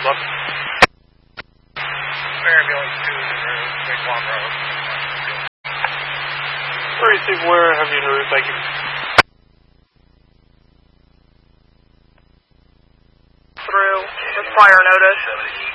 Look. Ambulance 2 to Big Long Road. 36 where have you heard? Thank you. Through with fire notice.